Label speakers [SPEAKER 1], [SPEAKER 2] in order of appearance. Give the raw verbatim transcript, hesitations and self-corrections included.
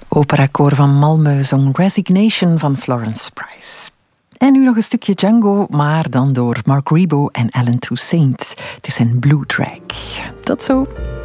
[SPEAKER 1] Operakoor van Malmö zong Resignation van Florence Price. En nu nog een stukje Django, maar dan door Mark Ribot en Alan Toussaint. Het is een blue track. Tot zo.